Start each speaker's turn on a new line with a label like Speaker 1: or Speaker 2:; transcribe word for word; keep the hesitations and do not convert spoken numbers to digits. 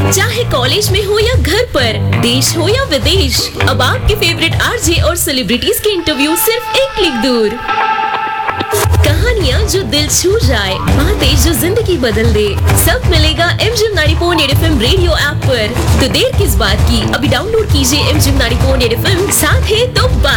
Speaker 1: चाहे कॉलेज में हो या घर पर, देश हो या विदेश, अब आपके फेवरेट आरजे और सेलिब्रिटीज के इंटरव्यू सिर्फ एक क्लिक दूर। कहानियाँ जो दिल छू जाए, बातें जो जिंदगी बदल दे, सब मिलेगा MGM ninety point at FM radio app पर। तो देर किस बात की, अभी डाउनलोड कीजिए MGM ninety point at FM, साथ है तो बात।